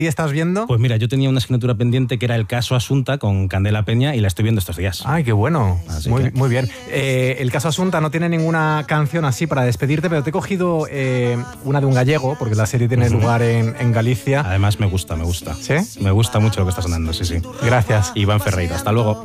¿Y estás viendo? Pues mira, yo tenía una asignatura pendiente que era el caso Asunta con Candela Peña y la estoy viendo estos días. Ay, qué bueno. Muy bien. El caso Asunta no tiene ninguna canción así para despedirte, pero te he cogido una de un gallego, porque la serie tiene lugar en Galicia. Además me gusta. ¿Sí? Me gusta mucho lo que está sonando, sí. Gracias. Iván Ferreira, hasta luego.